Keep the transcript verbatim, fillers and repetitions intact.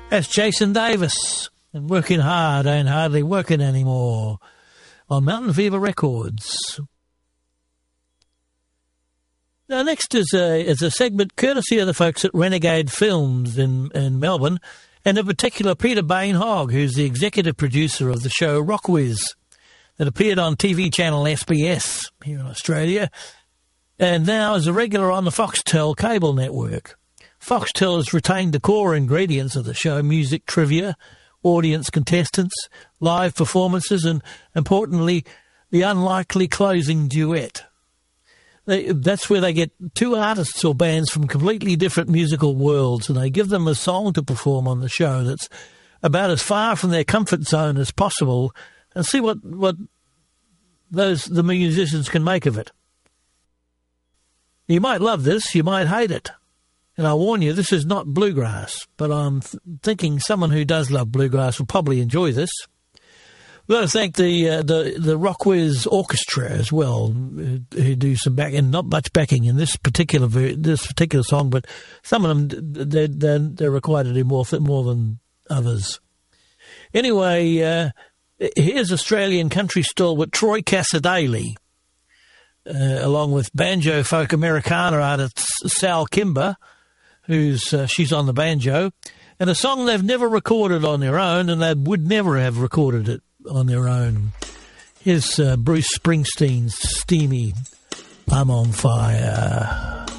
That's Jason Davis, and Working Hard Ain't Hardly Working Anymore on Mountain Fever Records. Now, next is a, is a segment courtesy of the folks at Renegade Films in, in Melbourne, and in particular Peter Bain-Hogg, who's the executive producer of the show Rockwiz, that appeared on T V channel S B S here in Australia, and now is a regular on the Foxtel cable network. Foxtel has retained the core ingredients of the show: music, trivia, audience contestants, live performances, and, importantly, the unlikely closing duet. They, that's where they get two artists or bands from completely different musical worlds, and they give them a song to perform on the show that's about as far from their comfort zone as possible, and see what, what those the musicians can make of it. You might love this, you might hate it. And I warn you, this is not bluegrass, but I'm th- thinking someone who does love bluegrass will probably enjoy this. We've got to thank the uh, the the Rockwiz Orchestra as well, who, who do some back and not much backing in this particular ver- this particular song, but some of them they're they're, they're required to do more th- more than others. Anyway, uh, here's Australian country stalwart Troy Cassar-Daley, uh, along with banjo folk Americana artist Sal Kimber, who's uh, she's on the banjo, and a song they've never recorded on their own, and they would never have recorded it on their own. Here's uh, Bruce Springsteen's steamy I'm on Fire.